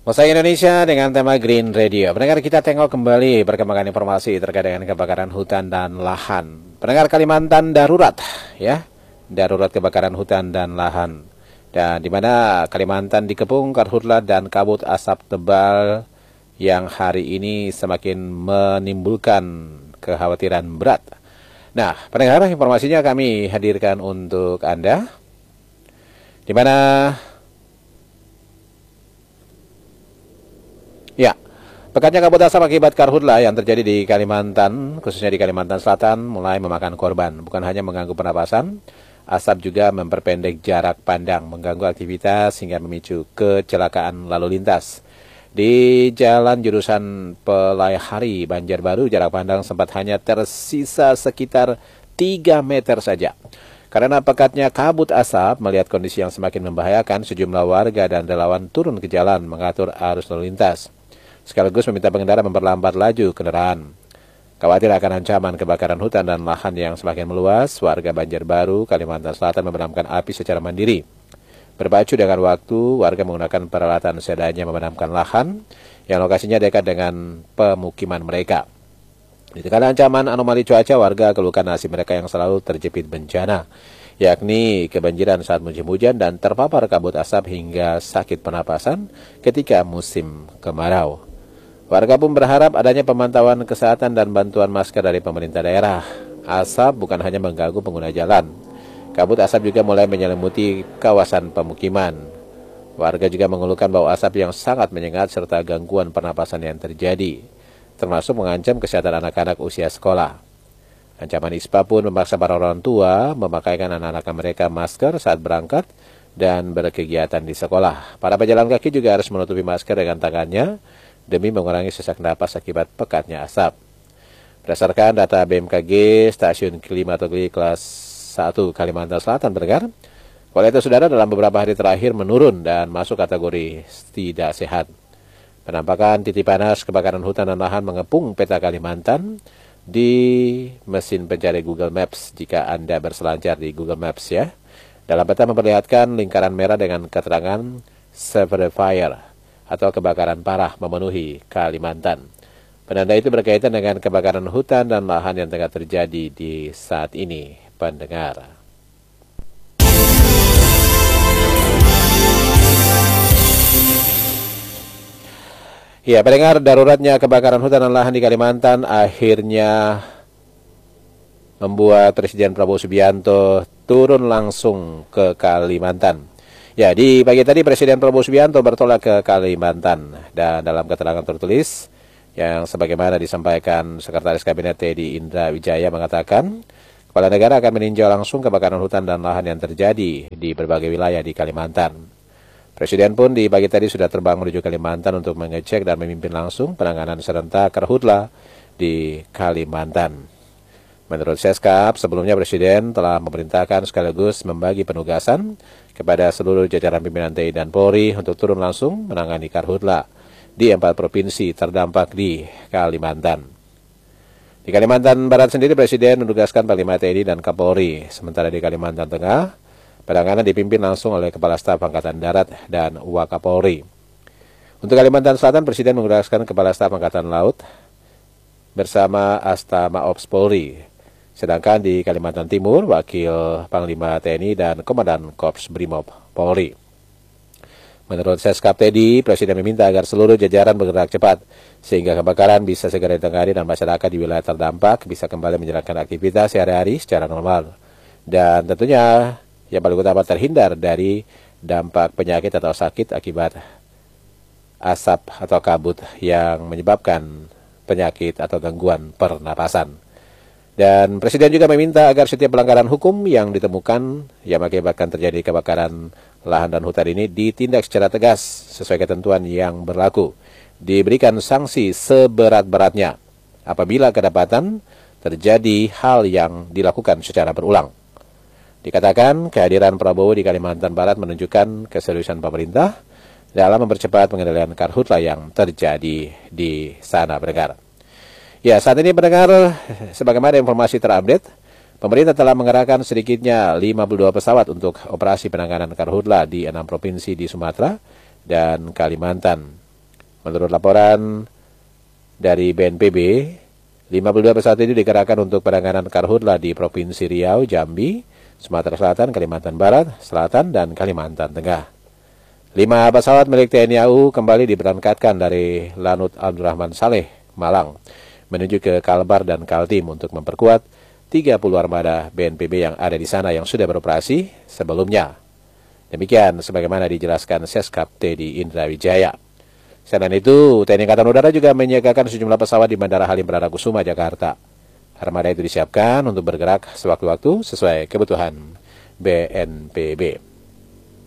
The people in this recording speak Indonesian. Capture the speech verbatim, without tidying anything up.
Musik Indonesia dengan tema Green Radio. Pendengar, kita tengok kembali perkembangan informasi terkait dengan kebakaran hutan dan lahan. Pendengar, Kalimantan darurat, ya, darurat kebakaran hutan dan lahan. Dan di mana Kalimantan dikepung karhutla dan kabut asap tebal yang hari ini semakin menimbulkan kekhawatiran berat. Nah, pendengar, informasinya kami hadirkan untuk Anda, di mana ya, pekatnya kabut asap akibat karhutla yang terjadi di Kalimantan, khususnya di Kalimantan Selatan, mulai memakan korban. Bukan hanya mengganggu pernapasan, asap juga memperpendek jarak pandang, mengganggu aktivitas hingga memicu kecelakaan lalu lintas. Di jalan jurusan Pelaihari, Banjarbaru, jarak pandang sempat hanya tersisa sekitar tiga meter saja. Karena pekatnya kabut asap, melihat kondisi yang semakin membahayakan, sejumlah warga dan relawan turun ke jalan mengatur arus lalu lintas, sekaligus meminta pengendara memperlambat laju kendaraan. Khawatir akan ancaman kebakaran hutan dan lahan yang semakin meluas, warga Banjarbaru, Kalimantan Selatan memadamkan api secara mandiri. Berpacu dengan waktu, warga menggunakan peralatan seadanya memadamkan lahan yang lokasinya dekat dengan pemukiman mereka. Di tengah ancaman anomali cuaca, warga keluhkan nasib mereka yang selalu terjepit bencana, yakni kebanjiran saat musim hujan dan terpapar kabut asap hingga sakit pernapasan ketika musim kemarau. Warga pun berharap adanya pemantauan kesehatan dan bantuan masker dari pemerintah daerah. Asap bukan hanya mengganggu pengguna jalan. Kabut asap juga mulai menyelimuti kawasan pemukiman. Warga juga mengeluhkan bau asap yang sangat menyengat serta gangguan pernapasan yang terjadi, termasuk mengancam kesehatan anak-anak usia sekolah. Ancaman ISPA pun memaksa para orang tua memakaikan anak-anak mereka masker saat berangkat dan berkegiatan di sekolah. Para pejalan kaki juga harus menutupi masker dengan tangannya demi mengurangi sesak napas akibat pekatnya asap. Berdasarkan data B M K G, stasiun klimatologi kelas satu Kalimantan Selatan, pendengar, kualitas udara dalam beberapa hari terakhir menurun dan masuk kategori tidak sehat. Penampakan titik panas kebakaran hutan dan lahan mengepung peta Kalimantan di mesin pencari Google Maps jika Anda berselancar di Google Maps, ya. Dalam peta memperlihatkan lingkaran merah dengan keterangan severe fire atau kebakaran parah memenuhi Kalimantan. Penanda itu berkaitan dengan kebakaran hutan dan lahan yang tengah terjadi di saat ini, pendengar. Ya, pendengar, daruratnya kebakaran hutan dan lahan di Kalimantan akhirnya membuat Presiden Prabowo Subianto turun langsung ke Kalimantan. Ya, di pagi tadi Presiden Prabowo Subianto bertolak ke Kalimantan, dan dalam keterangan tertulis yang sebagaimana disampaikan Sekretaris Kabinet Teddy Indra Wijaya mengatakan, Kepala Negara akan meninjau langsung kebakaran hutan dan lahan yang terjadi di berbagai wilayah di Kalimantan. Presiden pun di pagi tadi sudah terbang menuju Kalimantan untuk mengecek dan memimpin langsung penanganan serentak karhutla di Kalimantan. Menurut Seskap, sebelumnya Presiden telah memerintahkan sekaligus membagi penugasan kepada seluruh jajaran pimpinan T I dan Polri untuk turun langsung menangani karhutla di empat provinsi terdampak di Kalimantan. Di Kalimantan Barat sendiri, Presiden menugaskan Panglima T I dan Kapolri, sementara di Kalimantan Tengah, penanganan dipimpin langsung oleh Kepala Staf Angkatan Darat dan Wakapolri. Untuk Kalimantan Selatan, Presiden menugaskan Kepala Staf Angkatan Laut bersama Astama Ops Polri. Sedangkan di Kalimantan Timur, Wakil Panglima T N I dan Komandan Korps Brimob Polri. Menurut Seskap Teddy, Presiden meminta agar seluruh jajaran bergerak cepat, sehingga kebakaran bisa segera ditangani dan masyarakat di wilayah terdampak bisa kembali menjalankan aktivitas sehari-hari secara normal. Dan tentunya yang paling utama terhindar dari dampak penyakit atau sakit akibat asap atau kabut yang menyebabkan penyakit atau gangguan pernapasan. Dan Presiden juga meminta agar setiap pelanggaran hukum yang ditemukan yang mengakibatkan terjadi kebakaran lahan dan hutan ini ditindak secara tegas sesuai ketentuan yang berlaku. Diberikan sanksi seberat-beratnya apabila kedapatan terjadi hal yang dilakukan secara berulang. Dikatakan kehadiran Prabowo di Kalimantan Barat menunjukkan keseriusan pemerintah dalam mempercepat pengendalian karhutla yang terjadi di sana, pendengar. Ya, saat ini pendengar, sebagaimana informasi terupdate, pemerintah telah mengerahkan sedikitnya lima puluh dua pesawat untuk operasi penanganan karhutla di enam provinsi di Sumatera dan Kalimantan. Menurut laporan dari B N P B, lima puluh dua pesawat itu dikerahkan untuk penanganan karhutla di Provinsi Riau, Jambi, Sumatera Selatan, Kalimantan Barat, Selatan, dan Kalimantan Tengah. Lima pesawat milik T N I A U kembali diberangkatkan dari Lanut Abdurrahman Saleh, Malang, menuju ke Kalbar dan Kaltim untuk memperkuat tiga puluh armada B N P B yang ada di sana yang sudah beroperasi sebelumnya. Demikian sebagaimana dijelaskan Seskap Teddy Indra Wijaya. Selain itu, T N I Angkatan Udara juga menyiagakan sejumlah pesawat di Bandara Halim Perdana Kusuma, Jakarta. Armada itu disiapkan untuk bergerak sewaktu-waktu sesuai kebutuhan B N P B.